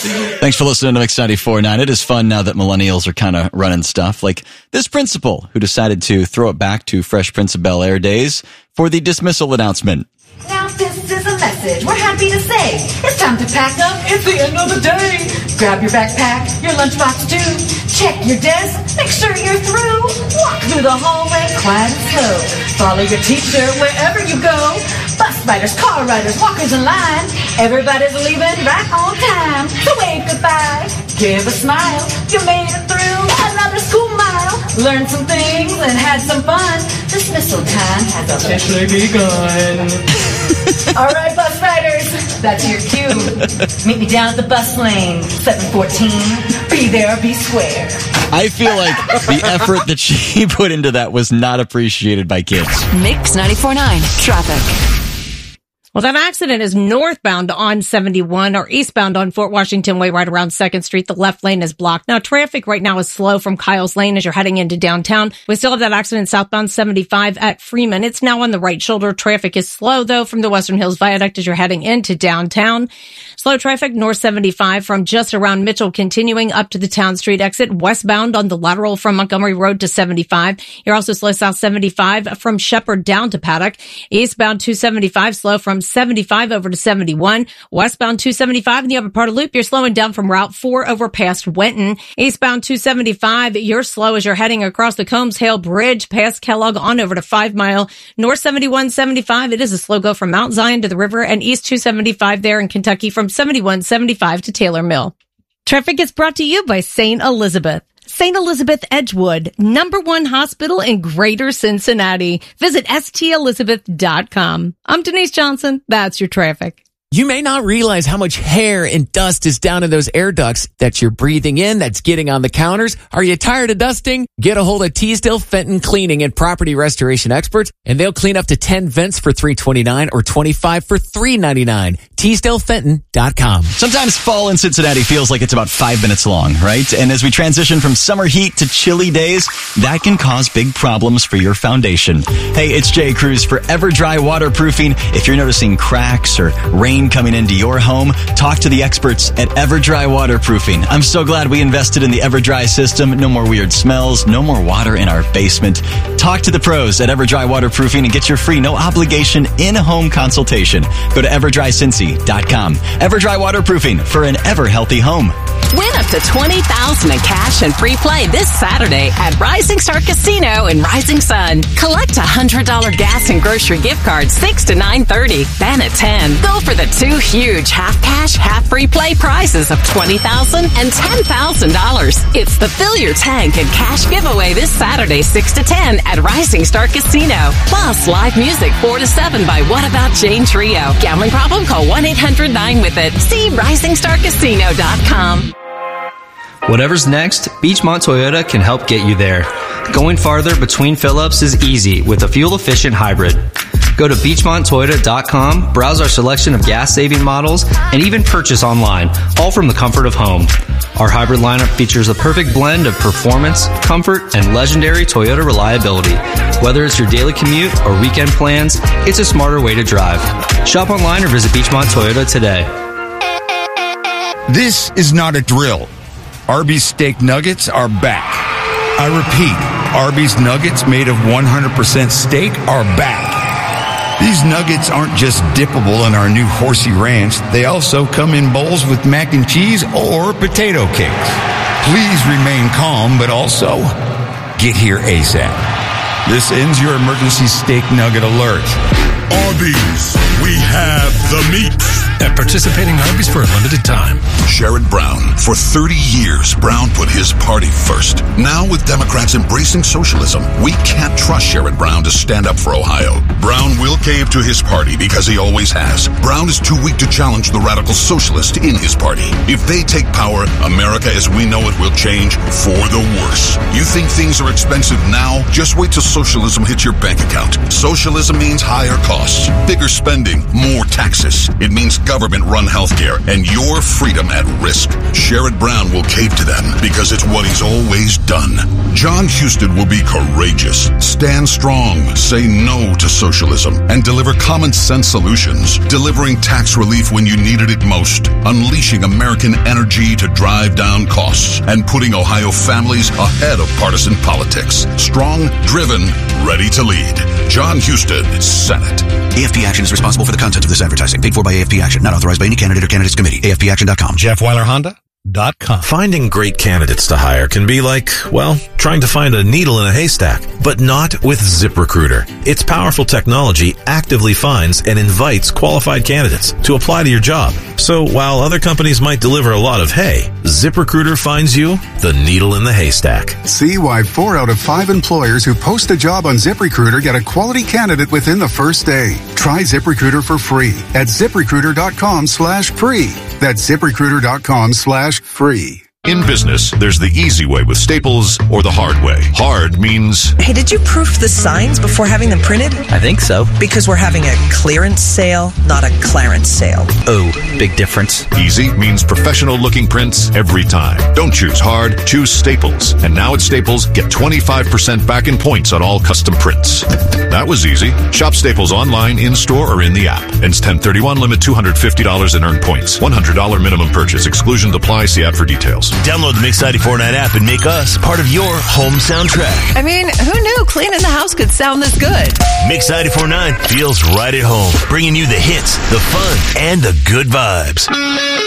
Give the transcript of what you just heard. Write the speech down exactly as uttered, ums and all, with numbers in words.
Thanks for listening to Mix ninety-four point nine. It is fun now that millennials are kind of running stuff. Like this principal who decided to throw it back to Fresh Prince of Bel-Air days for the dismissal announcement. Now this is a message we're happy to say. It's time to pack up. It's the end of the day. Grab your backpack, your lunchbox too. Check your desk. Make sure you're through. Walk through the hallway quiet and slow. Follow your teacher wherever you go. Bus riders, car riders, walkers in line. Everybody's leaving right on time. So wave goodbye. Give a smile. You made it through another school mile. Learned some things and had some fun. Dismissal time has officially begun. All right, bus riders, that's your cue. Meet me down at the bus lane, seven fourteen. Be there, be square. I feel like the effort that she put into that was not appreciated by kids. Mix ninety-four point nine traffic. Well, that accident is northbound on seventy-one or eastbound on Fort Washington Way right around second Street. The left lane is blocked. Now, traffic right now is slow from Kyle's Lane as you're heading into downtown. We still have that accident southbound seventy-five at Freeman. It's now on the right shoulder. Traffic is slow, though, from the Western Hills Viaduct as you're heading into downtown. Slow traffic north seventy-five from just around Mitchell, continuing up to the Town Street exit. Westbound on the lateral from Montgomery Road to seventy-five. You're also slow south seventy-five from Shepherd down to Paddock. Eastbound two seventy-five slow from seventy-five over to seventy-one. Westbound two seventy-five in the upper part of Loop, you're slowing down from Route four over past Wenton. Eastbound two seventy-five, you're slow as you're heading across the Combs Hale Bridge past Kellogg on over to five Mile. North seventy-one seventy-five, it is a slow go from Mount Zion to the river, and East two seventy-five there in Kentucky from seventy-one seventy-five to Taylor Mill. Traffic is brought to you by Saint Elizabeth. Saint Elizabeth Edgewood, number one hospital in Greater Cincinnati. Visit S T Elizabeth dot com. I'm Denise Johnson. That's your traffic. You may not realize how much hair and dust is down in those air ducts that you're breathing in, that's getting on the counters. Are you tired of dusting? Get a hold of Teasdale Fenton Cleaning and Property Restoration Experts, and they'll clean up to ten vents for three hundred twenty-nine dollars or twenty-five dollars for three hundred ninety-nine dollars. Teasdale Fenton dot com. Sometimes fall in Cincinnati feels like it's about five minutes long, right? And as we transition from summer heat to chilly days, that can cause big problems for your foundation. Hey, it's Jay Cruz for EverDry Waterproofing. If you're noticing cracks or rain coming into your home, talk to the experts at EverDry Waterproofing. I'm so glad we invested in the EverDry system. No more weird smells, no more water in our basement. Talk to the pros at EverDry Waterproofing and get your free, no obligation, in-home consultation. Go to ever dry cincy dot com. EverDry Waterproofing for an ever-healthy home. Win up to twenty thousand dollars in cash and free play this Saturday at Rising Star Casino in Rising Sun. Collect a one hundred dollars gas and grocery gift cards six to nine thirty. Then at ten, go for the two huge half-cash, half-free play prizes of twenty thousand dollars and ten thousand dollars. It's the Fill Your Tank and Cash giveaway this Saturday six to ten at Rising Star Casino. Plus, live music four to seven by What About Jane Trio. Gambling problem? Call one eight hundred nine with it. See rising star casino dot com. Whatever's next, Beachmont Toyota can help get you there. Going farther between fill-ups is easy with a fuel-efficient hybrid. Go to beachmont toyota dot com, browse our selection of gas-saving models, and even purchase online, all from the comfort of home. Our hybrid lineup features a perfect blend of performance, comfort, and legendary Toyota reliability. Whether it's your daily commute or weekend plans, it's a smarter way to drive. Shop online or visit Beachmont Toyota today. This is not a drill. Arby's steak nuggets are back. I repeat, Arby's nuggets made of one hundred percent steak are back. These nuggets aren't just dippable in our new Horsey Ranch. They also come in bowls with mac and cheese or potato cakes. Please remain calm, but also get here ASAP. This ends your emergency steak nugget alert. Arby's, we have the meat. At participating Arby's for a limited time. Sherrod Brown. For thirty years, Brown put his party first. Now, with Democrats embracing socialism, we can't trust Sherrod Brown to stand up for Ohio. Brown will cave to his party because he always has. Brown is too weak to challenge the radical socialist in his party. If they take power, America as we know it will change for the worse. You think things are expensive now? Just wait till socialism hits your bank account. Socialism means higher costs, bigger spending, more taxes. It means government-run healthcare and your freedom at risk. Sherrod Brown will cave to them because it's what he's always done. John Husted will be courageous, stand strong, say no to socialism, and deliver common-sense solutions, delivering tax relief when you needed it most, unleashing American energy to drive down costs, and putting Ohio families ahead of partisan politics. Strong, driven, ready to lead. John Husted, Senate. A F P Action is responsible for the content of this advertising. Paid for by A F P Action. Not authorized by any candidate or candidates committee. A F P action dot com. Jeff Weiler Honda. Dot com. Finding great candidates to hire can be like, well, trying to find a needle in a haystack, but not with ZipRecruiter. Its powerful technology actively finds and invites qualified candidates to apply to your job. So while other companies might deliver a lot of hay, ZipRecruiter finds you the needle in the haystack. See why four out of five employers who post a job on ZipRecruiter get a quality candidate within the first day. Try ZipRecruiter for free at ZipRecruiter.com slash free. That's ZipRecruiter.com slash free. In business, there's the easy way with Staples or the hard way. Hard means... Hey, did you proof the signs before having them printed? I think so. Because we're having a clearance sale, not a clarence sale. Oh, big difference. Easy means professional-looking prints every time. Don't choose hard, choose Staples. And now at Staples, get twenty-five percent back in points on all custom prints. That was easy. Shop Staples online, in-store, or in the app. Ends ten thirty-one, limit two hundred fifty dollars in earned points. one hundred dollars minimum purchase. Exclusions apply. See app for details. Download the Mix ninety-four point nine app and make us part of your home soundtrack. I mean, who knew cleaning the house could sound this good? Mix ninety-four point nine feels right at home, bringing you the hits, the fun, and the good vibes.